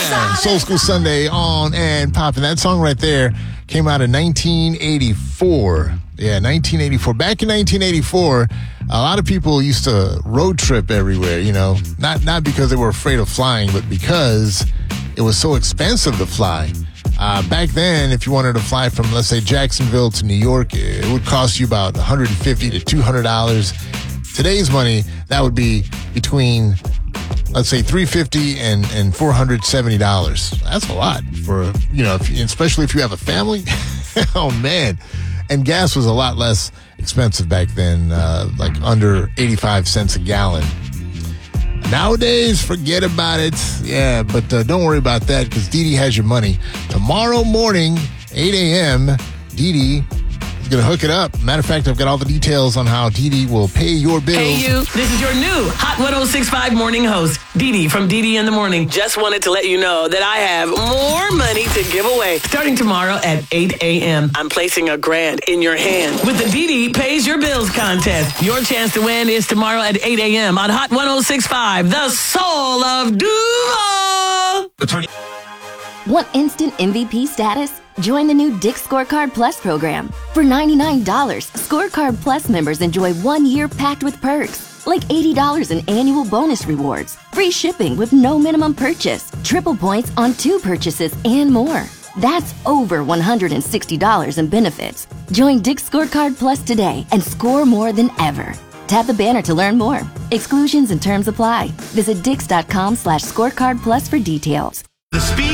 Yeah, Soul School Sunday on and popping. That song right there came out in 1984. Yeah, 1984. Back in 1984, a lot of people used to road trip everywhere, you know, not because they were afraid of flying, but because it was so expensive to fly. Back then, if you wanted to fly from, let's say, Jacksonville to New York, it would cost you about $150 to $200. Today's money, that would be between, let's say, $350 and $470. That's a lot for, you know, especially if you have a family. Oh, man. And gas was a lot less expensive back then, like under 85 cents a gallon. Nowadays, forget about it. Yeah, but don't worry about that because Dee Dee has your money. Tomorrow morning, 8 a.m., Dee Dee is going to hook it up. Matter of fact, I've got all the details on how Dee Dee will pay your bills. Hey, you. This is your new Hot 106.5 morning host, Dee Dee from Dee Dee in the Morning. Just wanted to let you know that I have more money to give away. Starting tomorrow at 8 a.m., I'm placing $1,000 in your hand with the Dee Dee Pays Your Bills contest. Your chance to win is tomorrow at 8 a.m. on Hot 106.5, the soul of Duval. Want instant MVP status? Join the new Dick's Scorecard Plus program. For $99, Scorecard Plus members enjoy 1 year packed with perks, like $80 in annual bonus rewards, free shipping with no minimum purchase, triple points on 2 purchases, and more. That's over $160 in benefits. Join Dick's Scorecard Plus today and score more than ever. Tap the banner to learn more. Exclusions and terms apply. Visit Dix.com/scorecard plus for details. The speed